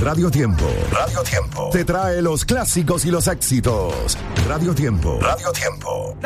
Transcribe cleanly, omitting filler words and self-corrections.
Radio Tiempo. Radio Tiempo. Te trae los clásicos y los éxitos. Radio Tiempo. Radio Tiempo.